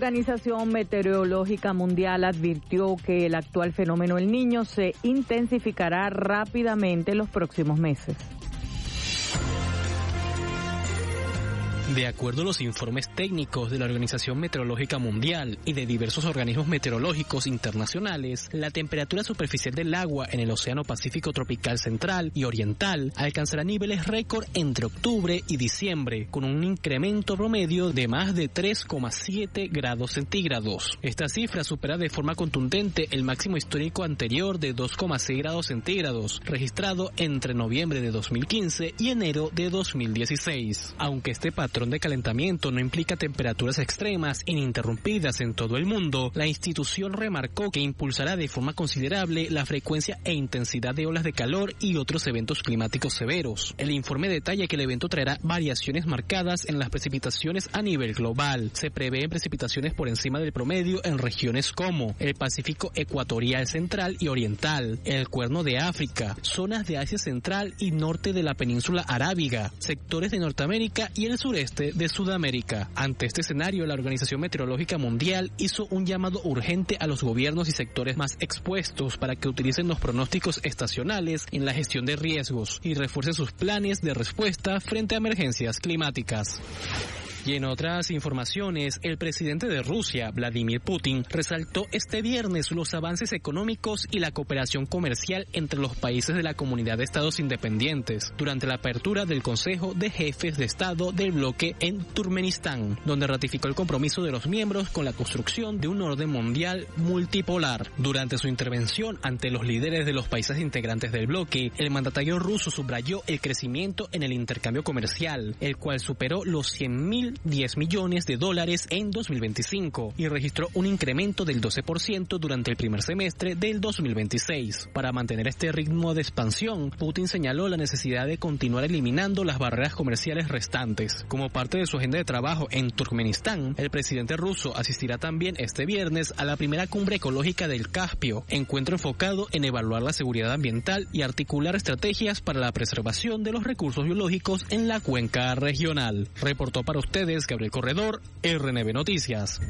La Organización Meteorológica Mundial advirtió que el actual fenómeno El Niño se intensificará rápidamente en los próximos meses. De acuerdo a los informes técnicos de la Organización Meteorológica Mundial y de diversos organismos meteorológicos internacionales, la temperatura superficial del agua en el Océano Pacífico tropical central y oriental alcanzará niveles récord entre octubre y diciembre, con un incremento promedio de más de 3,7 grados centígrados. Esta cifra supera de forma contundente el máximo histórico anterior de 2,6 grados centígrados, registrado entre noviembre de 2015 y enero de 2016. Aunque este patrón de calentamiento no implica temperaturas extremas ininterrumpidas en todo el mundo, la institución remarcó que impulsará de forma considerable la frecuencia e intensidad de olas de calor y otros eventos climáticos severos. El informe detalla que el evento traerá variaciones marcadas en las precipitaciones a nivel global. Se prevén precipitaciones por encima del promedio en regiones como el Pacífico ecuatorial central y oriental, el Cuerno de África, zonas de Asia central y norte de la península arábiga, sectores de Norteamérica y el sureste de Sudamérica. Ante este escenario, la Organización Meteorológica Mundial hizo un llamado urgente a los gobiernos y sectores más expuestos para que utilicen los pronósticos estacionales en la gestión de riesgos y refuercen sus planes de respuesta frente a emergencias climáticas. Y en otras informaciones, el presidente de Rusia, Vladimir Putin, resaltó este viernes los avances económicos y la cooperación comercial entre los países de la Comunidad de Estados Independientes durante la apertura del Consejo de Jefes de Estado del bloque en Turkmenistán, donde ratificó el compromiso de los miembros con la construcción de un orden mundial multipolar. Durante su intervención ante los líderes de los países integrantes del bloque, el mandatario ruso subrayó el crecimiento en el intercambio comercial, el cual superó los 10 millones de dólares en 2025 y registró un incremento del 12% durante el primer semestre del 2026. Para mantener este ritmo de expansión, Putin señaló la necesidad de continuar eliminando las barreras comerciales restantes. Como parte de su agenda de trabajo en Turkmenistán, el presidente ruso asistirá también este viernes a la primera cumbre ecológica del Caspio, encuentro enfocado en evaluar la seguridad ambiental y articular estrategias para la preservación de los recursos biológicos en la cuenca regional. Reportó para ustedes Gabriel Corredor, RNB Noticias.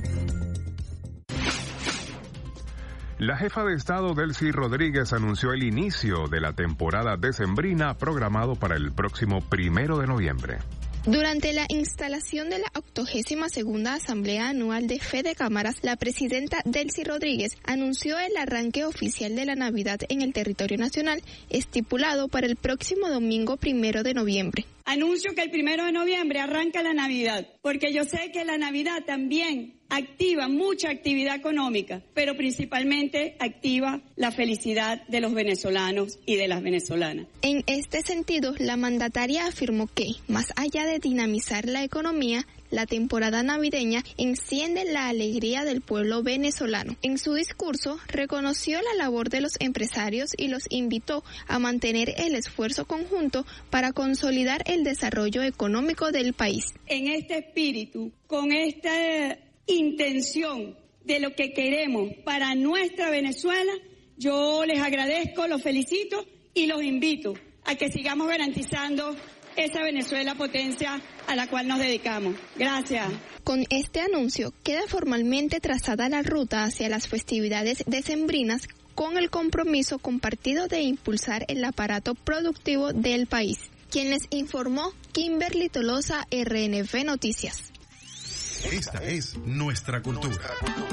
La jefa de Estado Delcy Rodríguez anunció el inicio de la temporada decembrina programado para el próximo 1 de noviembre. Durante la instalación de la 82ª Asamblea Anual de Fede Cámaras, la presidenta Delcy Rodríguez anunció el arranque oficial de la Navidad en el territorio nacional, estipulado para el próximo domingo 1 de noviembre. Anuncio que el 1 de noviembre arranca la Navidad, porque yo sé que la Navidad también activa mucha actividad económica, pero principalmente activa la felicidad de los venezolanos y de las venezolanas. En este sentido, la mandataria afirmó que, más allá de dinamizar la economía, la temporada navideña enciende la alegría del pueblo venezolano. En su discurso, reconoció la labor de los empresarios y los invitó a mantener el esfuerzo conjunto para consolidar el desarrollo económico del país. En este espíritu, con esta intención de lo que queremos para nuestra Venezuela, yo les agradezco, los felicito y los invito a que sigamos garantizando esa Venezuela potencia a la cual nos dedicamos. Gracias. Con este anuncio queda formalmente trazada la ruta hacia las festividades decembrinas con el compromiso compartido de impulsar el aparato productivo del país. Quien les informó, Kimberly Tolosa, RNB Noticias. Esta es nuestra cultura.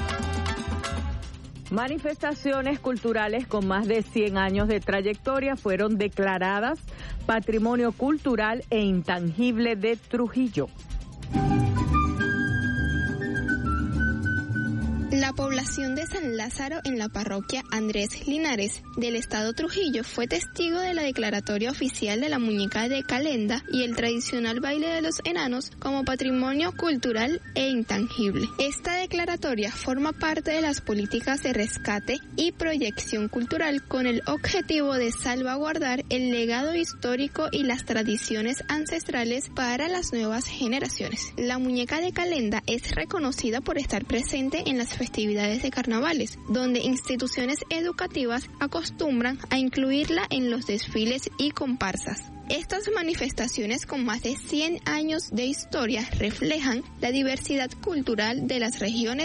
Manifestaciones culturales con más de 100 años de trayectoria fueron declaradas Patrimonio Cultural e Intangible de Trujillo. La población de San Lázaro en la parroquia Andrés Linares del estado Trujillo fue testigo de la declaratoria oficial de la muñeca de Calenda y el tradicional baile de los enanos como patrimonio cultural e intangible. Esta declaratoria forma parte de las políticas de rescate y proyección cultural con el objetivo de salvaguardar el legado histórico y las tradiciones ancestrales para las nuevas generaciones. La muñeca de Calenda es reconocida por estar presente en las festividades de carnavales, donde instituciones educativas acostumbran a incluirla en los desfiles y comparsas. Estas manifestaciones con más de 100 años de historia reflejan la diversidad cultural de las regiones